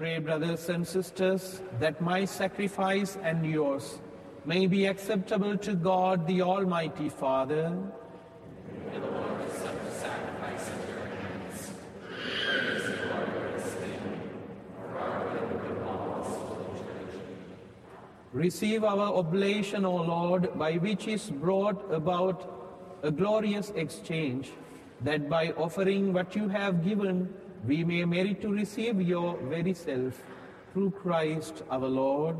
Pray, brothers and sisters, that my sacrifice and yours may be acceptable to God, the Almighty Father. May the Lord accept the sacrifice of your hands. Praise the Lord for this thing, for our good and good of all His holy church. Receive our oblation, O Lord, by which is brought about a glorious exchange, that by offering what you have given, we may merit to receive your very self, through Christ our Lord.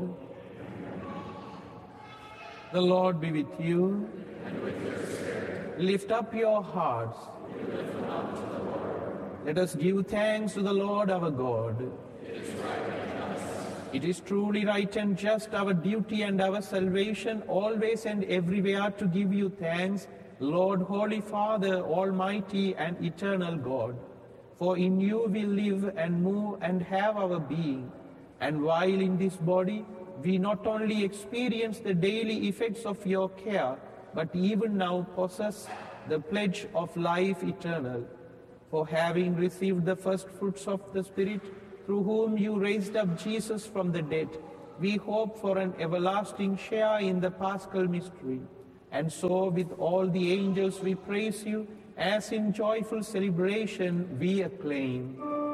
The Lord be with you. And with your spirit. Lift up your hearts. We lift them up to the Lord. Let us give thanks to the Lord our God. It is right and just. It is truly right and just, our duty and our salvation, always and everywhere to give you thanks, Lord, Holy Father, Almighty and eternal God. For in you we live and move and have our being. And while in this body, we not only experience the daily effects of your care, but even now possess the pledge of life eternal. For having received the first fruits of the Spirit, through whom you raised up Jesus from the dead, we hope for an everlasting share in the Paschal mystery. And so with all the angels we praise you, as in joyful celebration we acclaim.